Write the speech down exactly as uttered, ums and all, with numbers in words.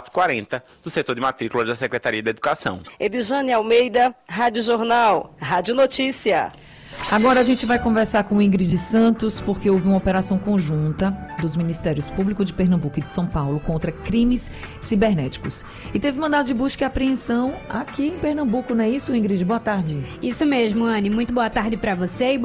quatro quarenta, do setor de matrícula da Secretaria da Educação. Edjane Almeida, Rádio Jornal, Rádio Notícia. Agora a gente vai conversar com Ingrid Santos, porque houve uma operação conjunta dos Ministérios Público de Pernambuco e de São Paulo contra crimes cibernéticos. E teve mandado de busca e apreensão aqui em Pernambuco, não é isso, Ingrid? Boa tarde. Isso mesmo, Anne. Muito boa tarde para você e